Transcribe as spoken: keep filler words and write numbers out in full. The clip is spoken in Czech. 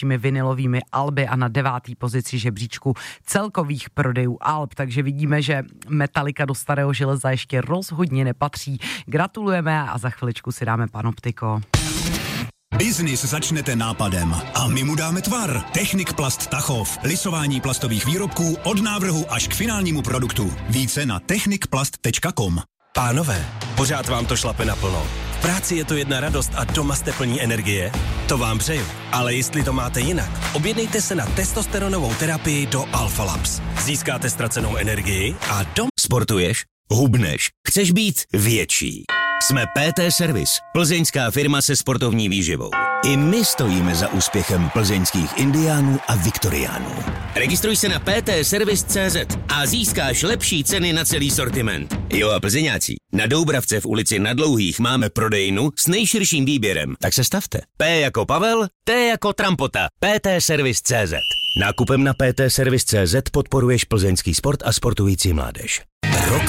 vinilovými alby a na devátý pozici žebříčku celkových prodejů alb, takže vidíme, že Metallica do starého železa ještě rozhodně nepatří. Gratulujeme a za chviličku si dáme Panoptiko. Biznis začnete nápadem a my mu dáme tvar. Technik Plast Tachov. Lisování plastových výrobků od návrhu až k finálnímu produktu. Více na technik plast tečka com. Pánové, pořád vám to šlape naplno. V práci je to jedna radost a doma jste plní energie? To vám přeju. Ale jestli to máte jinak, objednejte se na testosteronovou terapii do Alpha Labs. Získáte ztracenou energii a dom... Sportuješ? Hubneš? Chceš být větší? Jsme P T Service, plzeňská firma se sportovní výživou. I my stojíme za úspěchem plzeňských indiánů a viktoriánů. Registruj se na p t service tečka c z a získáš lepší ceny na celý sortiment. Jo a plzeňáci, na Doubravce v ulici Na Dlouhých máme prodejnu s nejširším výběrem, tak se stavte. P jako Pavel, T jako Trampota, p t service tečka c z. Nákupem na p t service tečka c z podporuješ plzeňský sport a sportující mládež. Rock